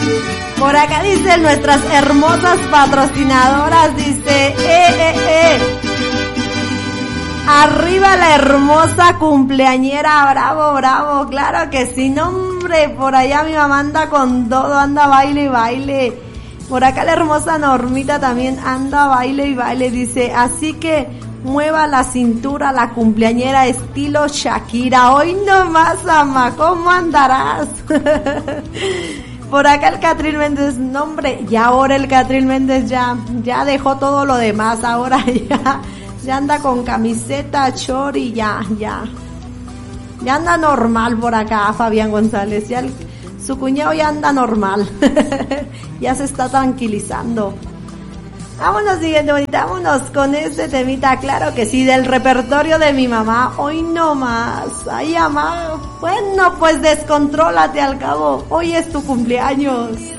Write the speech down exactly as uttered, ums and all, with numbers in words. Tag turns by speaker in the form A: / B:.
A: Por acá dicen nuestras hermosas patrocinadoras, dice, eh, eh, eh. Arriba la hermosa cumpleañera, bravo, bravo, claro que sí, no hombre, por allá mi mamá anda con todo, anda baile y baile. Por acá la hermosa Normita también anda baile y baile, dice, así que mueva la cintura la cumpleañera estilo Shakira. Hoy nomás, ama, ¿cómo andarás? Por acá el Catrín Méndez, no hombre, ya ahora el Catrín Méndez ya, ya dejó todo lo demás, ahora ya, ya anda con camiseta, short y ya, ya. Ya anda normal por acá Fabián González, ya el, su cuñado ya anda normal, ya se está tranquilizando. Vámonos, siguiente bonita, vámonos con este temita, claro que sí, del repertorio de mi mamá, hoy no más, ay mamá, bueno pues descontrólate al cabo, hoy es tu cumpleaños.